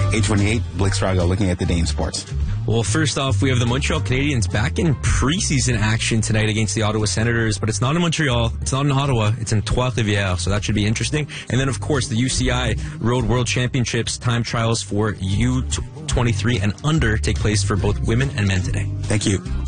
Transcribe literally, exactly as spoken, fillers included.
eight twenty-eight, Blake Strago looking at the Dane Sports. Well, first off, we have the Montreal Canadiens back in preseason action tonight against the Ottawa Senators, but it's not in Montreal, it's not in Ottawa, it's in Trois-Rivières, so that should be interesting. And then, of course, the U C I Road World Championships time trials for U twenty-three and under take place for both women and men today. Thank you.